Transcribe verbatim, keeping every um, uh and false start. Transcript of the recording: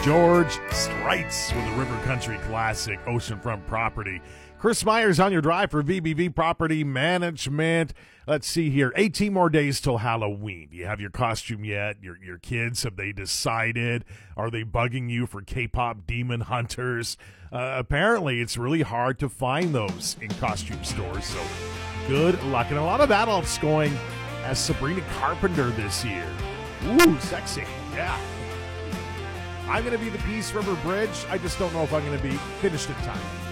George Strites with the River Country Classic, Oceanfront Property. Chris Myers on your drive for V B V Property Management. Let's see here. eighteen more days till Halloween. Do you have your costume yet? Your your kids, have they decided? Are they bugging you for K-pop demon hunters? Uh, apparently, it's really hard to find those in costume stores, so good luck. And a lot of adults going as Sabrina Carpenter this year. Ooh, sexy. Yeah. I'm going to be the Peace River Bridge. I just don't know if I'm going to be finished in time.